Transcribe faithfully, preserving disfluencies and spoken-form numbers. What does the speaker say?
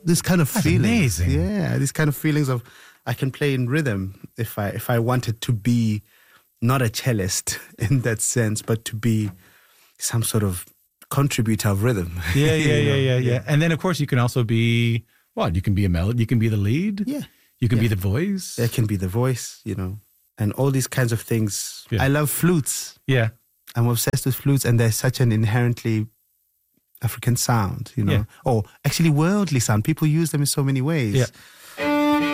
this kind of That's feelings. amazing. Yeah, these kind of feelings of I can play in rhythm if I if I wanted to be not a cellist in that sense, but to be some sort of contributor of rhythm. Yeah, yeah, You yeah, know? yeah, yeah. And then, of course, you can also be, what? You can be a melody. You can be the lead. Yeah. You can Yeah. be the voice. It can be the voice, you know, and all these kinds of things. Yeah. I love flutes. Yeah. I'm obsessed with flutes, and they're such an inherently African sound, you know, Yeah. or actually worldly sound. People use them in so many ways. Yeah.